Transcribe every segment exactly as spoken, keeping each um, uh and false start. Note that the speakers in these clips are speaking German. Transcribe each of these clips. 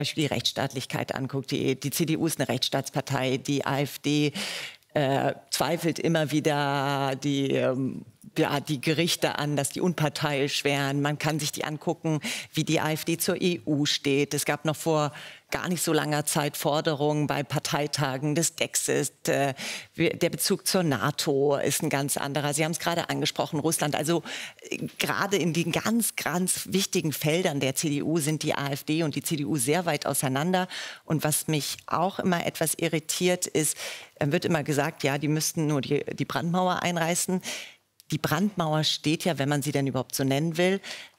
Beispiel die Rechtsstaatlichkeit anguckt, die, die C D U ist eine Rechtsstaatspartei, die AfD äh, zweifelt immer wieder die, ähm, ja, die Gerichte an, dass die unparteiisch wären. Man kann sich die angucken, wie die AfD zur E U steht. Es gab noch vor gar nicht so langer Zeit Forderungen bei Parteitagen des Brexit. Äh, der Bezug zur NATO ist ein ganz anderer. Sie haben es gerade angesprochen, Russland. Also äh, gerade in den ganz, ganz wichtigen Feldern der C D U sind die AfD und die C D U sehr weit auseinander. Und was mich auch immer etwas irritiert ist, äh, wird immer gesagt, ja, die müssten nur die, die Brandmauer einreißen. Die Brandmauer steht ja, wenn man sie denn überhaupt so nennen will,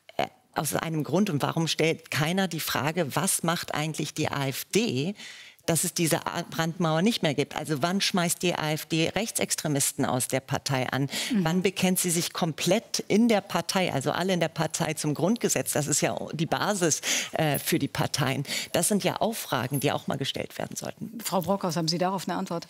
aus einem Grund. Und warum stellt keiner die Frage, was macht eigentlich die AfD, dass es diese Brandmauer nicht mehr gibt? Also wann schmeißt die AfD Rechtsextremisten aus der Partei an? Mhm. Wann bekennt sie sich komplett in der Partei, also alle in der Partei zum Grundgesetz? Das ist ja die Basis äh, für die Parteien. Das sind ja auch Fragen, die auch mal gestellt werden sollten. Frau Brockhaus, haben Sie darauf eine Antwort?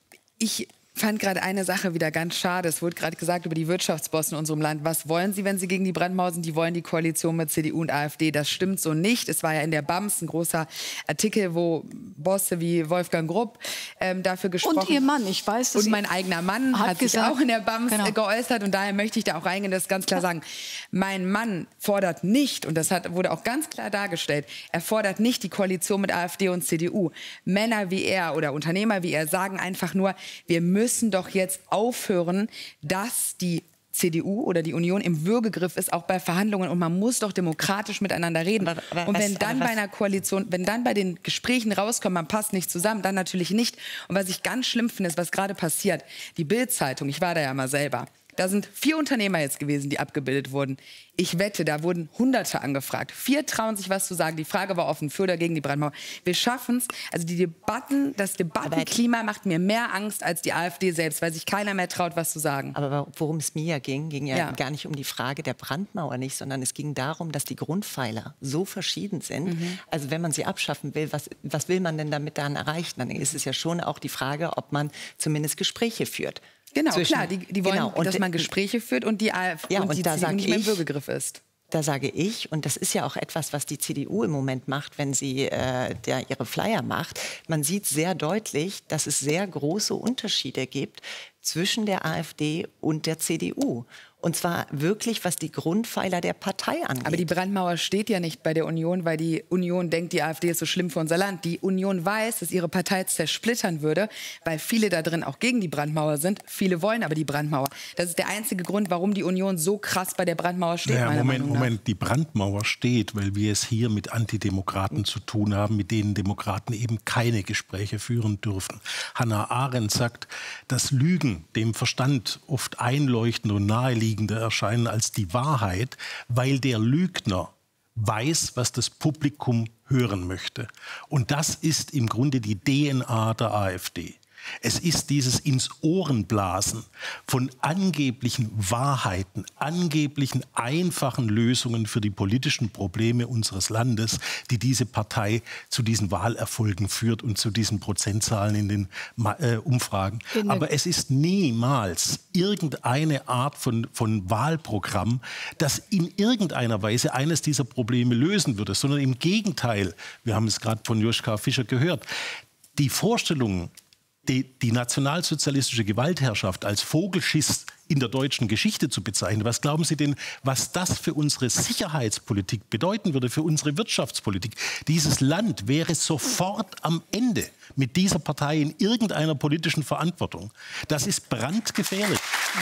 Ich fand gerade eine Sache wieder ganz schade. Es wurde gerade gesagt über die Wirtschaftsbosse in unserem Land. Was wollen sie, wenn sie gegen die Brandmauer sind? Die wollen die Koalition mit C D U und AfD. Das stimmt so nicht. Es war ja in der B A M S ein großer Artikel, wo Bosse wie Wolfgang Grupp ähm, dafür gesprochen haben. Und Ihr Mann, ich weiß. Dass Und mein eigener Mann hat, hat sich gesagt, auch in der B A M S genau. geäußert. Und daher möchte ich da auch reingehen, das ganz klar sagen. Mein Mann fordert nicht, und das hat, wurde auch ganz klar dargestellt, er fordert nicht die Koalition mit AfD und C D U. Männer wie er oder Unternehmer wie er sagen einfach nur, wir müssen müssen doch jetzt aufhören, dass die C D U oder die Union im Würgegriff ist, auch bei Verhandlungen. Und man muss doch demokratisch miteinander reden. Aber, aber und wenn was, dann bei einer Koalition, wenn dann bei den Gesprächen rauskommt, man passt nicht zusammen, dann natürlich nicht. Und was ich ganz schlimm finde, ist, was gerade passiert. Die Bild-Zeitung, ich war da ja mal selber, da sind vier Unternehmer jetzt gewesen, die abgebildet wurden. Ich wette, da wurden Hunderte angefragt. Vier trauen sich was zu sagen. Die Frage war offen, für oder gegen die Brandmauer. Wir schaffen es. Also die Debatten, das Debattenklima macht mir mehr Angst als die AfD selbst, weil sich keiner mehr traut, was zu sagen. Aber worum es mir ja ging, ging ja, ja gar nicht um die Frage der Brandmauer nicht, sondern es ging darum, dass die Grundpfeiler so verschieden sind. Mhm. Also wenn man sie abschaffen will, was, was will man denn damit dann erreichen? Dann ist es ja schon auch die Frage, ob man zumindest Gespräche führt. Genau, Zwischen, klar, die, die wollen, genau. dass man Gespräche führt und die AfD ja, und und die da C D U nicht mehr im ich, Würgegriff ist. Da sage ich, und das ist ja auch etwas, was die C D U im Moment macht, wenn sie äh, der, ihre Flyer macht, man sieht sehr deutlich, dass es sehr große Unterschiede gibt zwischen der AfD und der C D U. Und zwar wirklich, was die Grundpfeiler der Partei angeht. Aber die Brandmauer steht ja nicht bei der Union, weil die Union denkt, die AfD ist so schlimm für unser Land. Die Union weiß, dass ihre Partei zersplittern würde, weil viele da drin auch gegen die Brandmauer sind. Viele wollen aber die Brandmauer. Das ist der einzige Grund, warum die Union so krass bei der Brandmauer steht. Naja, meiner Moment, Meinung nach. Moment, die Brandmauer steht, weil wir es hier mit Antidemokraten zu tun haben, mit denen Demokraten eben keine Gespräche führen dürfen. Hannah Arendt sagt, dass Lügen dem Verstand oft einleuchtend und naheliegend erscheinen als die Wahrheit, weil der Lügner weiß, was das Publikum hören möchte. Und das ist im Grunde die D N A der AfD. Es ist dieses ins Ohrenblasen von angeblichen Wahrheiten, angeblichen einfachen Lösungen für die politischen Probleme unseres Landes, die diese Partei zu diesen Wahlerfolgen führt und zu diesen Prozentzahlen in den äh, Umfragen. Aber es ist niemals irgendeine Art von, von Wahlprogramm, das in irgendeiner Weise eines dieser Probleme lösen würde, sondern im Gegenteil, wir haben es gerade von Joschka Fischer gehört, die Vorstellung, Die, die nationalsozialistische Gewaltherrschaft als Vogelschiss in der deutschen Geschichte zu bezeichnen. Was glauben Sie denn, was das für unsere Sicherheitspolitik bedeuten würde, für unsere Wirtschaftspolitik? Dieses Land wäre sofort am Ende mit dieser Partei in irgendeiner politischen Verantwortung. Das ist brandgefährlich.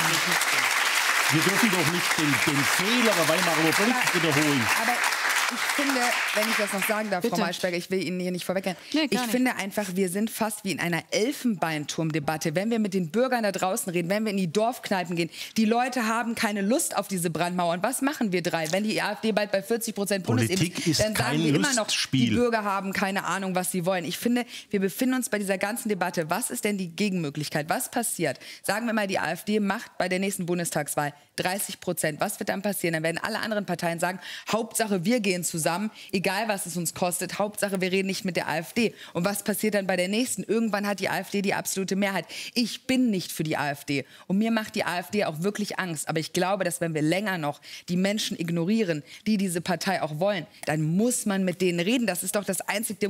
Wir dürfen doch nicht den, den Fehler der Weimarer Republik wiederholen. Aber ich finde, wenn ich das noch sagen darf, Bitte. Frau Maischberger, ich will Ihnen hier nicht vorweggehen. Nee, ich nicht. finde einfach, wir sind fast wie in einer Elfenbeinturmdebatte. Wenn wir mit den Bürgern da draußen reden, wenn wir in die Dorfkneipen gehen, die Leute haben keine Lust auf diese Brandmauer. Und was machen wir drei? Wenn die AfD bald bei vierzig Prozent Bundesebene ist, dann sagen wir immer noch, die Bürger haben keine Ahnung, was sie wollen. Ich finde, wir befinden uns bei dieser ganzen Debatte. Was ist denn die Gegenmöglichkeit? Was passiert? Sagen wir mal, die AfD macht bei der nächsten Bundestagswahl dreißig Prozent. Was wird dann passieren? Dann werden alle anderen Parteien sagen, Hauptsache wir gehen zusammen, egal was es uns kostet. Hauptsache wir reden nicht mit der AfD. Und was passiert dann bei der nächsten? Irgendwann hat die AfD die absolute Mehrheit. Ich bin nicht für die AfD. Und mir macht die AfD auch wirklich Angst. Aber ich glaube, dass wenn wir länger noch die Menschen ignorieren, die diese Partei auch wollen, dann muss man mit denen reden. Das ist doch das einzige